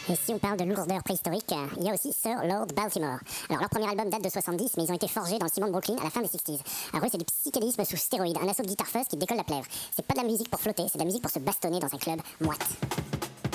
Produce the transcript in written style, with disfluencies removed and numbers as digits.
Et si on parle de lourdeur préhistorique, il y a aussi Sir Lord Baltimore. Alors leur premier album date de 70, mais ils ont été forgés dans le ciment de Brooklyn à la fin des 60s. Alors eux, c'est du psychédélisme sous stéroïdes, un assaut de guitare fuzz qui décolle la plèvre. C'est pas de la musique pour flotter, c'est de la musique pour se bastonner dans un club moite.